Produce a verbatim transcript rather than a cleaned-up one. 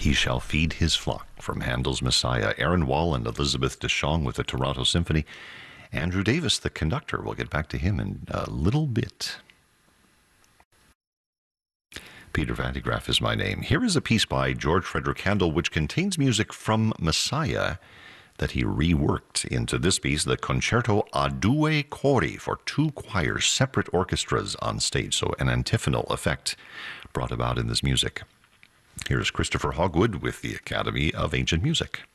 He Shall Feed His Flock from Handel's Messiah. Aaron Wall and Elizabeth DeShong with the Toronto Symphony. Andrew Davis, the conductor. We'll get back to him in a little bit. Peter Van de Graaff is my name. Here is a piece by George Frederick Handel which contains music from Messiah that he reworked into this piece, the Concerto a Due Cori, for two choirs, separate orchestras on stage. So an antiphonal effect brought about in this music. Here's Christopher Hogwood with the Academy of Ancient Music.